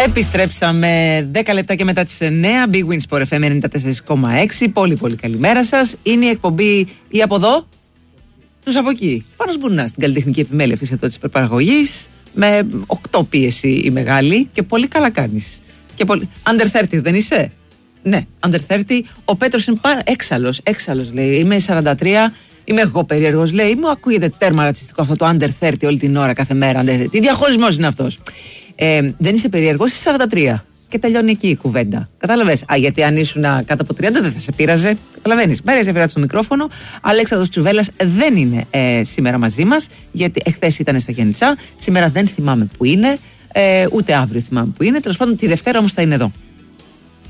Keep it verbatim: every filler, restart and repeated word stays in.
Επιστρέψαμε δέκα λεπτά και μετά τις εννέα. Big Win Sport εφ εμ ενενήντα τέσσερα κόμμα έξι. Πολύ πολύ καλημέρα σας. Είναι η εκπομπή ή από εδώ, τους από εκεί. Πάνω σμπουρνά στην καλλιτεχνική επιμέλεια αυτής εδώ της υπερπαραγωγής. Με οκτώ πίεση η μεγάλη και πολύ καλά κάνεις. Και πολύ... Under τριάντα δεν είσαι? Ναι, Under τριάντα. Ο Πέτρος είναι πάρα έξαλλος. Έξαλλος λέει. Είμαι σαράντα τρία. Είμαι εγώ περίεργος, λέει. Μου ακούγεται τέρμα ρατσιστικό αυτό το Under τριάντα όλη την ώρα, κάθε μέρα. Τι διαχωρισμός είναι αυτός? Ε, δεν είσαι περίεργος, είσαι σαράντα τρία. Και τελειώνει εκεί η κουβέντα. Κατάλαβες? Α, γιατί αν ήσουν κάτω από τριάντα δεν θα σε πείραζε. Καταλαβαίνεις? Μέρα σε στο μικρόφωνο. Αλέξανδρος Τσουβέλλας δεν είναι ε, σήμερα μαζί μας, γιατί εχθές ήταν στα Γιάννητσά. Σήμερα δεν θυμάμαι που είναι, ε, ούτε αύριο θυμάμαι που είναι. Τέλος πάντων, τη Δευτέρα όμως θα είναι εδώ.